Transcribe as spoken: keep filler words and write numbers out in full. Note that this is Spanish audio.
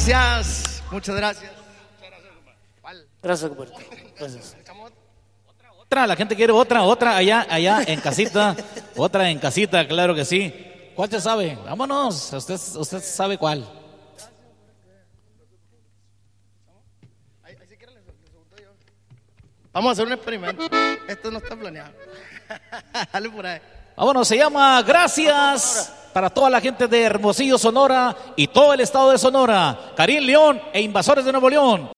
gracias. Muchas gracias. Gracias, Humberto. Gracias. Otra, la gente quiere otra, otra allá, allá en casita, otra en casita, claro que sí. ¿Cuál se sabe? Vámonos, usted, usted sabe cuál. Vamos a hacer un experimento. Esto no está planeado. Dale por ahí. Vámonos, se llama Gracias para toda la gente de Hermosillo, Sonora y todo el estado de Sonora. Karim León e Invasores de Nuevo León.